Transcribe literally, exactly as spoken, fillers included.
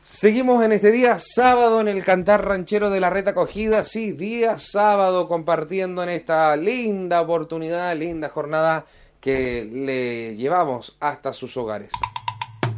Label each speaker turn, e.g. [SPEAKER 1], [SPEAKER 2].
[SPEAKER 1] Seguimos en este día sábado en el Cantar Ranchero de la Red Acogida, sí, día sábado compartiendo en esta linda oportunidad, linda jornada que le llevamos hasta sus hogares.